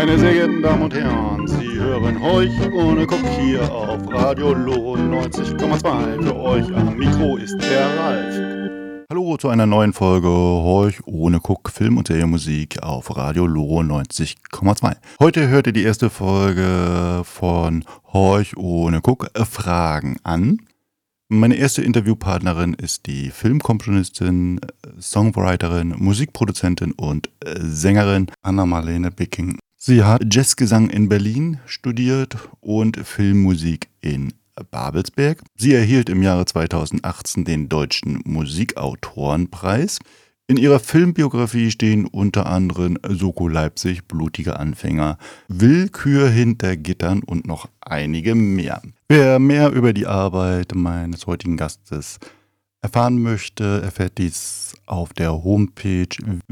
Meine sehr geehrten Damen und Herren, Sie hören Horch ohne Guck hier auf Radio Lohn 90,2. Für euch am Mikro ist der Ralf. Hallo zu einer neuen Folge Horch ohne Guck, Film und Serienmusik auf Radio Lohn 90,2. Heute hört ihr die erste Folge von Horch ohne Guck, Fragen an. Meine erste Interviewpartnerin ist die Filmkomponistin, Songwriterin, Musikproduzentin und Sängerin Anna-Marlene Bicking. Sie hat Jazzgesang in Berlin studiert und Filmmusik in Babelsberg. Sie erhielt im Jahre 2018 den Deutschen Musikautorenpreis. In ihrer Filmbiografie stehen unter anderem Soko Leipzig, Blutige Anfänger, Willkür hinter Gittern und noch einige mehr. Wer mehr über die Arbeit meines heutigen Gastes erfahren möchte, erfährt dies auf der Homepage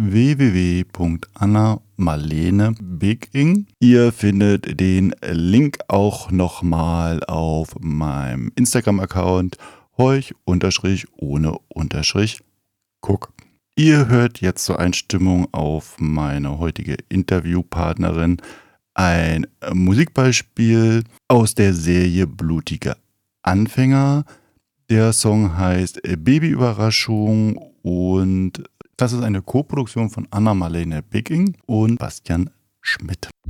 www.anna-marlene-bicking. Ihr findet den Link auch nochmal auf meinem Instagram-Account horch_ohne_guck. Ihr hört jetzt zur Einstimmung auf meine heutige Interviewpartnerin ein Musikbeispiel aus der Serie Blutige Anfänger. Der Song heißt Babyüberraschung und das ist eine Koproduktion von Anna-Marlene Bicking und Bastian Schmidt.